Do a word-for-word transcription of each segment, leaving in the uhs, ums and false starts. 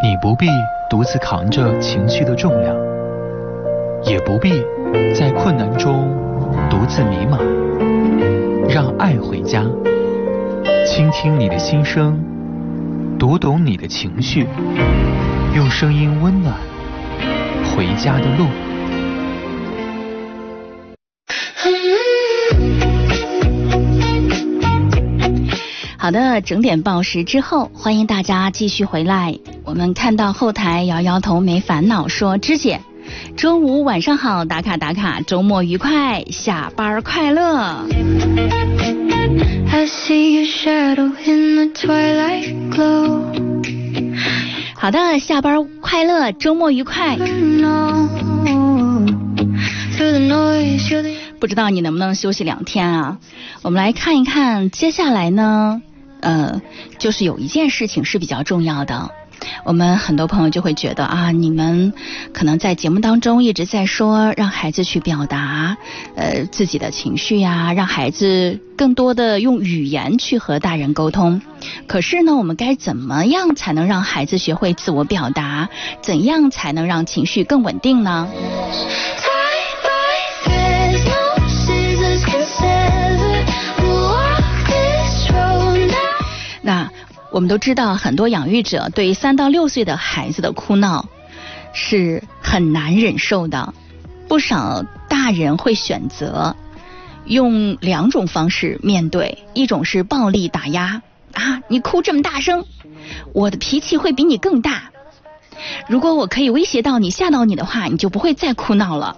你不必独自扛着情绪的重量，也不必在困难中独自迷茫。让爱回家，倾听你的心声，读懂你的情绪，用声音温暖回家的路。 好的，整点报时之后，欢迎大家继续回来。我们看到后台摇摇头没烦恼说，芝姐中午晚上好，打卡打卡，周末愉快，下班快乐。好的，下班快乐，周末愉快。不知道你能不能休息两天啊？我们来看一看，接下来呢呃，就是有一件事情是比较重要的。我们很多朋友就会觉得啊，你们可能在节目当中一直在说让孩子去表达呃自己的情绪呀，让孩子更多的用语言去和大人沟通。可是呢，我们该怎么样才能让孩子学会自我表达？怎样才能让情绪更稳定呢？那我们都知道，很多养育者对三到六岁的孩子的哭闹是很难忍受的。不少大人会选择用两种方式面对，一种是暴力打压啊，你哭这么大声，我的脾气会比你更大。如果我可以威胁到你、吓到你的话，你就不会再哭闹了。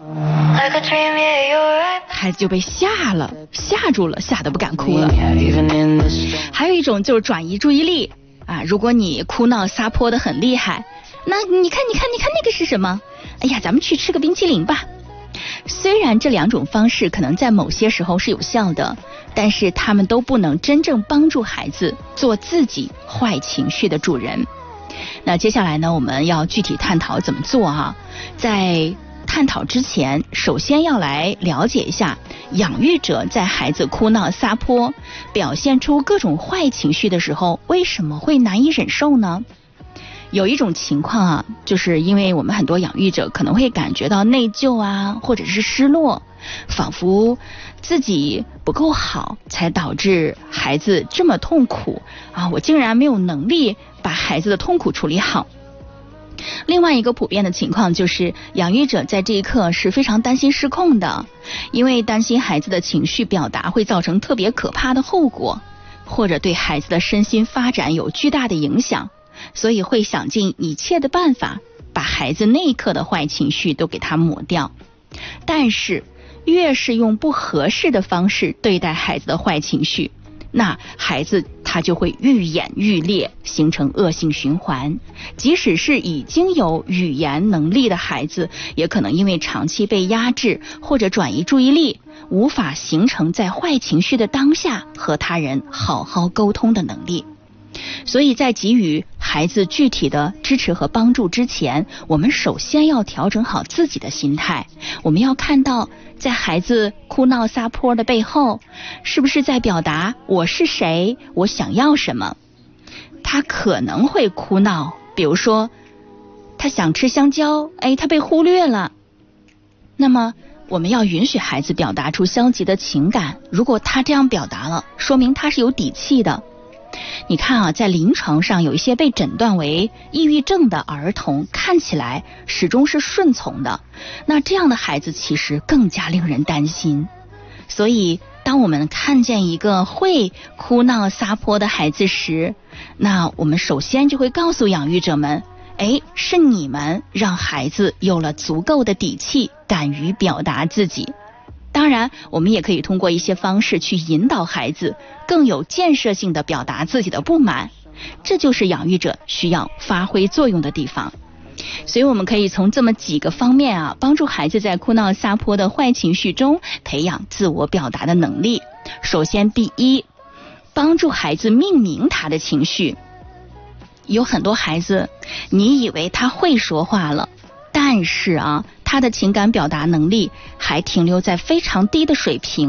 孩子就被吓了，吓住了，吓得不敢哭了。还有一种就是转移注意力啊，如果你哭闹撒泼的很厉害，那你看你看你看那个是什么？哎呀，咱们去吃个冰淇淋吧。虽然这两种方式可能在某些时候是有效的，但是他们都不能真正帮助孩子做自己坏情绪的主人。那接下来呢，我们要具体探讨怎么做啊。在探讨之前，首先要来了解一下养育者在孩子哭闹撒泼表现出各种坏情绪的时候为什么会难以忍受呢？有一种情况啊，就是因为我们很多养育者可能会感觉到内疚啊，或者是失落，仿佛自己不够好，才导致孩子这么痛苦啊，我竟然没有能力把孩子的痛苦处理好。另外一个普遍的情况就是养育者在这一刻是非常担心失控的，因为担心孩子的情绪表达会造成特别可怕的后果，或者对孩子的身心发展有巨大的影响，所以会想尽一切的办法把孩子那一刻的坏情绪都给他抹掉。但是越是用不合适的方式对待孩子的坏情绪，那孩子他就会愈演愈烈，形成恶性循环。即使是已经有语言能力的孩子，也可能因为长期被压制或者转移注意力，无法形成在坏情绪的当下和他人好好沟通的能力。所以在给予孩子具体的支持和帮助之前，我们首先要调整好自己的心态。我们要看到在孩子哭闹撒泼的背后，是不是在表达我是谁，我想要什么。他可能会哭闹，比如说他想吃香蕉，哎，他被忽略了。那么我们要允许孩子表达出消极的情感，如果他这样表达了，说明他是有底气的。你看啊，在临床上有一些被诊断为抑郁症的儿童，看起来始终是顺从的，那这样的孩子其实更加令人担心。所以当我们看见一个会哭闹撒泼的孩子时，那我们首先就会告诉养育者们，哎，是你们让孩子有了足够的底气，敢于表达自己。当然我们也可以通过一些方式去引导孩子更有建设性的表达自己的不满，这就是养育者需要发挥作用的地方。所以我们可以从这么几个方面啊，帮助孩子在哭闹撒泼的坏情绪中培养自我表达的能力。首先，第一，帮助孩子命名他的情绪。有很多孩子你以为他会说话了，但是啊他的情感表达能力还停留在非常低的水平。